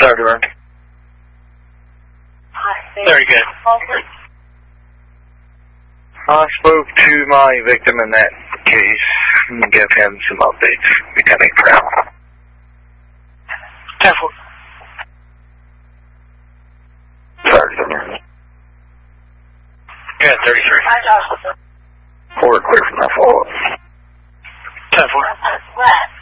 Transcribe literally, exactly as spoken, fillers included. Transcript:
Sorry to run. Very good. I spoke to my victim in that case and gave him some updates becoming proud. ten four. Sorry to run. Yeah, thirty-three. Forward clear from that follow-up. ten four.